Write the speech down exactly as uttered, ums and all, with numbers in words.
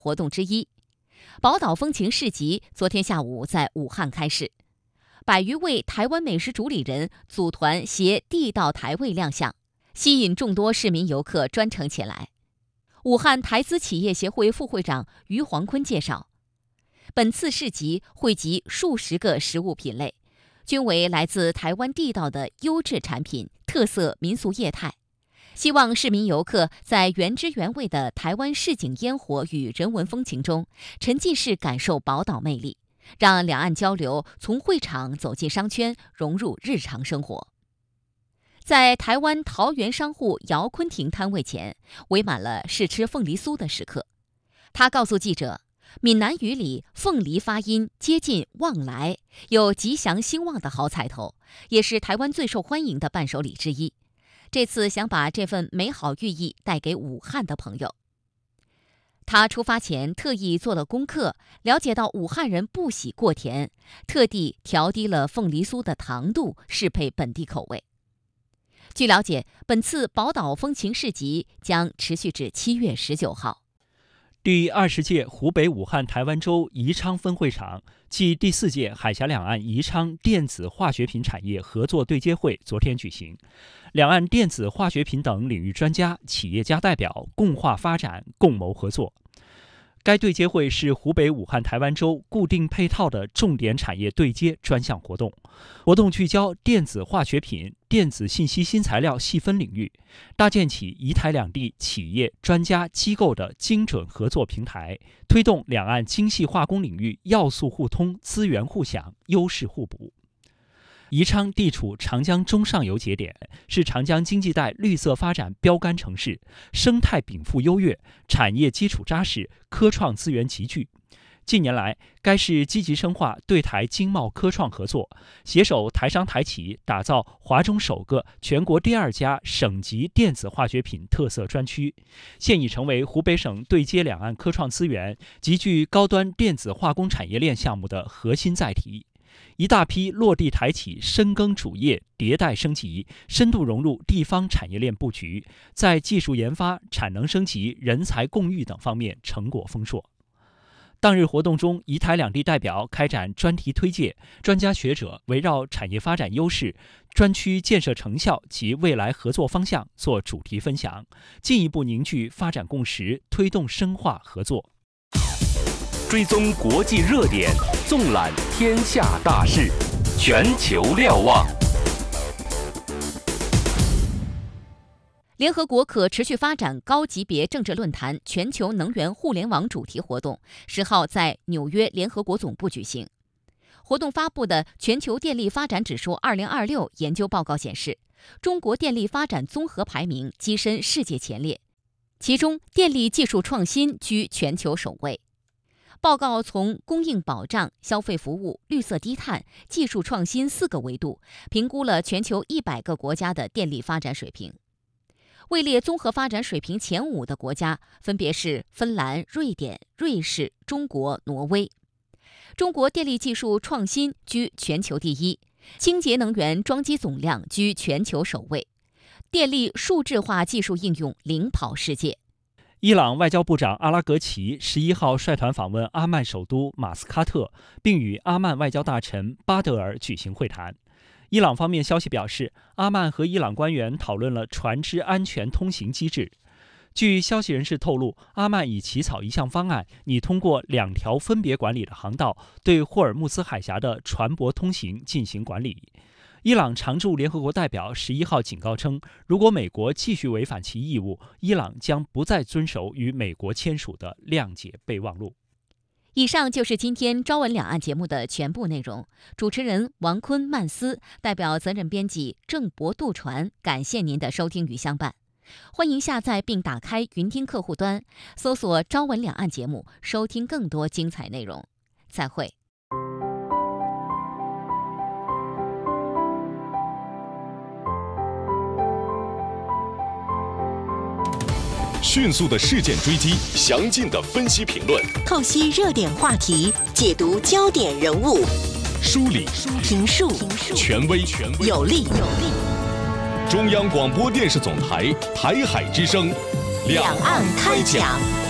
活动之一。宝岛风情市集昨天下午在武汉开市，百余位台湾美食主理人组团携地道台味亮相，吸引众多市民游客专程前来。武汉台资企业协会副会长于黄坤介绍，本次市集汇集数十个食物品类，均为来自台湾地道的优质产品、特色民俗业态。希望市民游客在原汁原味的台湾市井烟火与人文风情中，沉浸式感受宝岛魅力，让两岸交流从会场走进商圈，融入日常生活。在台湾桃园商户姚坤廷摊位前，围满了试吃凤梨酥的食客。他告诉记者，闽南语里凤梨发音接近旺来，有吉祥兴旺的好彩头，也是台湾最受欢迎的伴手礼之一。这次想把这份美好寓意带给武汉的朋友。他出发前特意做了功课，了解到武汉人不喜过甜，特地调低了凤梨酥的糖度，适配本地口味。据了解，本次宝岛风情市集将持续至七月十九号。 第二十届湖北武汉台湾州宜昌分会场暨第四届海峡两岸宜昌电子化学品产业合作对接会昨天举行，两岸电子化学品等领域专家、企业家代表共话发展、共谋合作。该对接会是湖北武汉台湾州固定配套的重点产业对接专项活动，活动聚焦电子化学品、电子信息新材料细分领域，搭建起宜台两地企业、专家、机构的精准合作平台，推动两岸精细化工领域要素互通、资源互享、优势互补。宜昌地处长江中上游节点，是长江经济带绿色发展标杆城市，生态禀赋优越，产业基础扎实，科创资源集聚。近年来，该市积极深化对台经贸科创合作，携手台商台企，打造华中首个、全国第二家省级电子化学品特色专区，现已成为湖北省对接两岸科创资源、集聚高端电子化工产业链项目的核心载体。一大批落地台企深耕主业，迭代升级，深度融入地方产业链布局，在技术研发、产能升级、人才共育等方面成果丰硕。当日活动中，宜台两地代表开展专题推介，专家学者围绕产业发展优势、专区建设成效及未来合作方向做主题分享，进一步凝聚发展共识，推动深化合作。 追踪国际热点，纵览天下大事，全球瞭望。 联合国可持续发展高级别政治论坛全球能源互联网主题活动十号在纽约联合国总部举行。活动发布的《全球电力发展指数二零二六》研究报告显示，中国电力发展综合排名跻身世界前列，其中电力技术创新居全球首位。报告从供应保障、消费服务、绿色低碳、技术创新四个维度，评估了全球一百个国家的电力发展水平。位列综合发展水平前五的国家分别是芬兰、瑞典、瑞士、中国、挪威。中国电力技术创新居全球第一，清洁能源装机总量居全球首位，电力数字化技术应用领跑世界。 伊朗外交部长阿拉格齐十一号率团访问阿曼首都马斯喀特，并与阿曼外交大臣巴德尔举行会谈。伊朗方面消息表示，阿曼和伊朗官员讨论了船只安全通行机制。据消息人士透露，阿曼已起草一项方案，拟通过两条分别管理的航道，对霍尔木兹海峡的船舶通行进行管理。伊朗常驻联合国代表十一号警告称，如果美国继续违反其义务，伊朗将不再遵守与美国签署的谅解备忘录。 以上就是今天朝闻两岸节目的全部内容。主持人王坤、曼斯，代表责任编辑郑博、杜传，感谢您的收听与相伴。欢迎下载并打开云听客户端，搜索朝闻两岸节目，收听更多精彩内容。再会。 迅速的事件追击，详尽的分析评论， 透析热点话题，解读焦点人物， 梳理、 评述、 权威、 有力。 中央广播电视总台台海之声， 两岸开讲。